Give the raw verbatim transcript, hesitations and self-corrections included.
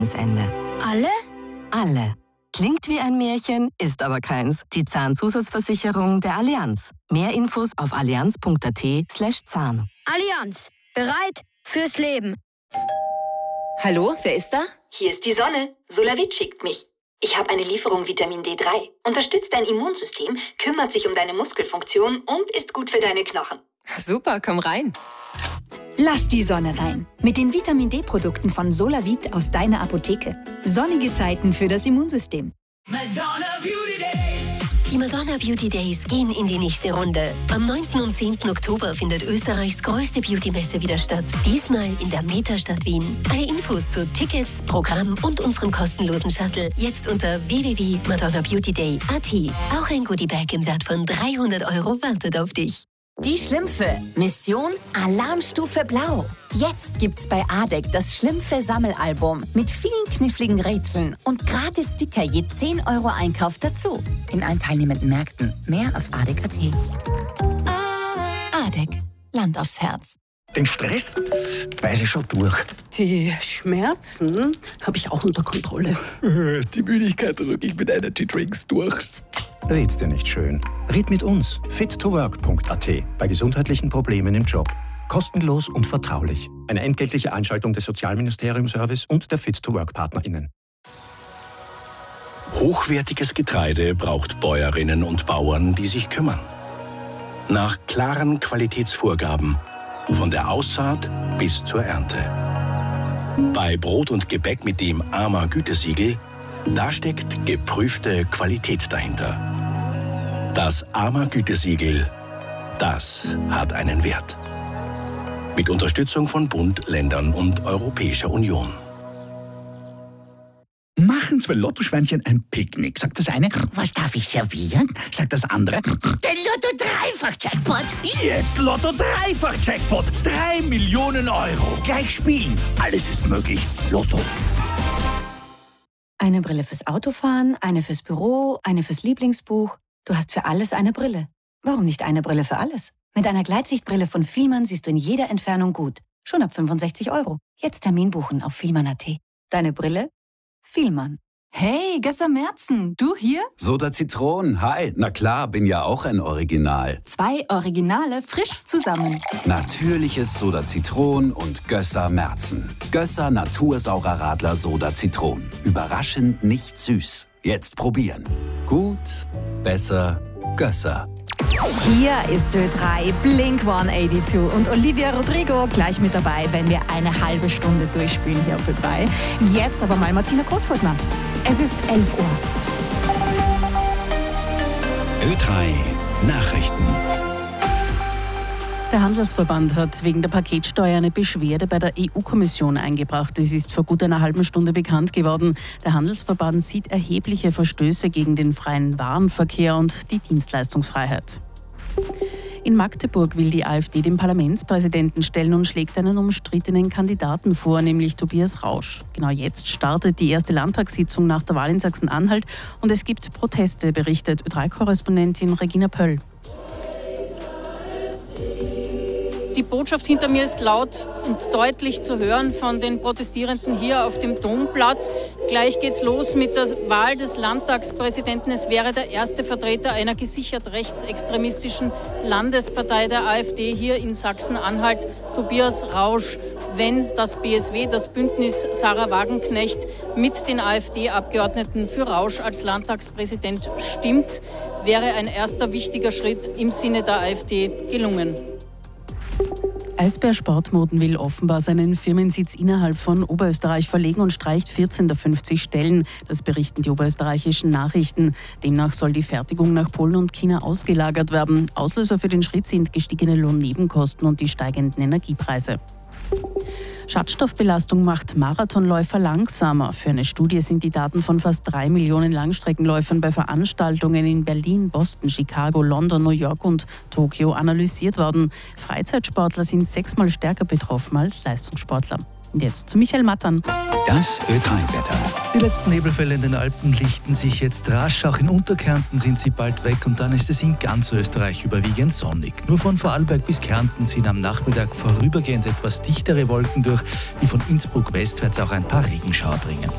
Ende. Alle? Alle. Klingt wie ein Märchen, ist aber keins. Die Zahnzusatzversicherung der Allianz. Mehr Infos auf allianz.at slash Zahn. Allianz. Bereit fürs Leben. Hallo, wer ist da? Hier ist die Sonne. Solavit schickt mich. Ich habe eine Lieferung Vitamin D drei. Unterstützt dein Immunsystem, kümmert sich um deine Muskelfunktion und ist gut für deine Knochen. Super, komm rein. Lass die Sonne rein. Mit den Vitamin D-Produkten von Solavit aus deiner Apotheke. Sonnige Zeiten für das Immunsystem. Madonna Beauty Days. Die Madonna Beauty Days gehen in die nächste Runde. Am neunten und zehnten Oktober findet Österreichs größte Beauty-Messe wieder statt. Diesmal in der Metastadt Wien. Alle Infos zu Tickets, Programm und unserem kostenlosen Shuttle jetzt unter w w w punkt madonna beauty day punkt a t. Auch ein Goodiebag im Wert von dreihundert Euro wartet auf dich. Die Schlümpfe. Mission Alarmstufe Blau. Jetzt gibt's bei Adek das Schlümpfe-Sammelalbum mit vielen kniffligen Rätseln und gratis Sticker je zehn Euro Einkauf dazu. In allen teilnehmenden Märkten. Mehr auf adek punkt a t. Adek. Land aufs Herz. Den Stress weiß ich schon durch. Die Schmerzen habe ich auch unter Kontrolle. Die Müdigkeit drücke ich mit Energy Drinks durch. Red's dir nicht schön. Red mit uns. fit to work punkt a t. Bei gesundheitlichen Problemen im Job. Kostenlos und vertraulich. Eine entgeltliche Einschaltung des Sozialministerium-Service und der Fit-to-Work-PartnerInnen. Hochwertiges Getreide braucht Bäuerinnen und Bauern, die sich kümmern. Nach klaren Qualitätsvorgaben. Von der Aussaat bis zur Ernte. Bei Brot und Gebäck mit dem A M A-Gütesiegel, da steckt geprüfte Qualität dahinter. Das A M A-Gütesiegel, das hat einen Wert. Mit Unterstützung von Bund, Ländern und Europäischer Union. Machen zwei Lottoschweinchen ein Picknick. Sagt das eine, was darf ich servieren? Sagt das andere, den Lotto-Dreifach-Jackpot. Jetzt Lotto-Dreifach-Jackpot. Drei Millionen Euro. Gleich spielen. Alles ist möglich. Lotto. Eine Brille fürs Autofahren, eine fürs Büro, eine fürs Lieblingsbuch. Du hast für alles eine Brille. Warum nicht eine Brille für alles? Mit einer Gleitsichtbrille von Fielmann siehst du in jeder Entfernung gut. Schon ab fünfundsechzig Euro. Jetzt Termin buchen auf fielmann punkt a t. Deine Brille? Fielmann. Hey, Gösser Merzen, du hier? Soda Zitron, hi. Na klar, bin ja auch ein Original. Zwei Originale frisch zusammen. Natürliches Soda Zitron und Gösser Merzen. Gösser Natursaurer Radler Soda Zitron. Überraschend nicht süß. Jetzt probieren. Gut, besser, Gösser. Hier ist Ö drei, Blink hundertzweiundachtzig und Olivia Rodrigo gleich mit dabei, wenn wir eine halbe Stunde durchspielen hier auf Ö drei. Jetzt aber mal Martina Großfurtner. Es ist elf Uhr. Ö drei Nachrichten. Der Handelsverband hat wegen der Paketsteuer eine Beschwerde bei der E U-Kommission eingebracht. Es ist vor gut einer halben Stunde bekannt geworden. Der Handelsverband sieht erhebliche Verstöße gegen den freien Warenverkehr und die Dienstleistungsfreiheit. In Magdeburg will die AfD den Parlamentspräsidenten stellen und schlägt einen umstrittenen Kandidaten vor, nämlich Tobias Rausch. Genau jetzt startet die erste Landtagssitzung nach der Wahl in Sachsen-Anhalt und es gibt Proteste, berichtet Ö drei Korrespondentin Regina Pöll. Die Botschaft hinter mir ist laut und deutlich zu hören von den Protestierenden hier auf dem Domplatz. Gleich geht's los mit der Wahl des Landtagspräsidenten. Es wäre der erste Vertreter einer gesichert rechtsextremistischen Landespartei der AfD hier in Sachsen-Anhalt, Tobias Rausch. Wenn das B S W, das Bündnis Sarah Wagenknecht, mit den AfD-Abgeordneten für Rausch als Landtagspräsident stimmt, wäre ein erster wichtiger Schritt im Sinne der AfD gelungen. Eisbär Sportmoden will offenbar seinen Firmensitz innerhalb von Oberösterreich verlegen und streicht vierzehn der fünfzig Stellen. Das berichten die oberösterreichischen Nachrichten. Demnach soll die Fertigung nach Polen und China ausgelagert werden. Auslöser für den Schritt sind gestiegene Lohnnebenkosten und die steigenden Energiepreise. Schadstoffbelastung macht Marathonläufer langsamer. Für eine Studie sind die Daten von fast drei Millionen Langstreckenläufern bei Veranstaltungen in Berlin, Boston, Chicago, London, New York und Tokio analysiert worden. Freizeitsportler sind sechsmal stärker betroffen als Leistungssportler. Und jetzt zu Michael Mattern. Das Ö drei Wetter. Die letzten Nebelfälle in den Alpen lichten sich jetzt rasch. Auch in Unterkärnten sind sie bald weg und dann ist es in ganz Österreich überwiegend sonnig. Nur von Vorarlberg bis Kärnten ziehen am Nachmittag vorübergehend etwas dichtere Wolken durch, die von Innsbruck westwärts auch ein paar Regenschauer bringen.